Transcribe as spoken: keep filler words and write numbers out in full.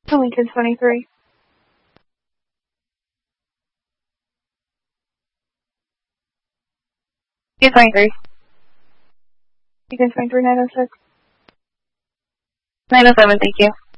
To Lincoln twenty-three. Lincoln twenty-three. Lincoln twenty-three, nine oh six. nine oh seven, thank you.